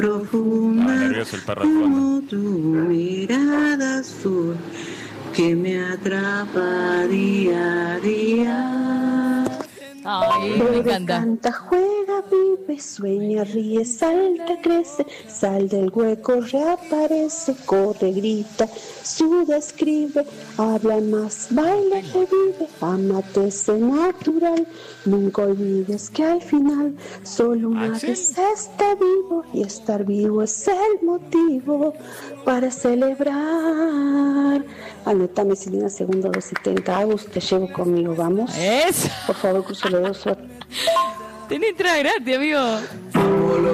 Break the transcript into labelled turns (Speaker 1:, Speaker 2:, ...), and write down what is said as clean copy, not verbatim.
Speaker 1: profunda,
Speaker 2: nervioso el perro
Speaker 1: como tu mirada azul que me atrapa día a día.
Speaker 3: Ay, me encanta.
Speaker 4: Canta, juega, vive, sueña, ríe, salta, crece, sal del hueco, reaparece, corre, grita, suda, escribe, habla más, baila, revive, amate, sé natural, nunca olvides que al final solo una vez está vivo y estar vivo es el motivo para celebrar. Anótame, Silvina, segundo 270. Agus, te llevo conmigo, vamos.
Speaker 3: Eso.
Speaker 4: Por favor, cruzo los dos.
Speaker 3: Tenés entrada gratis, amigo.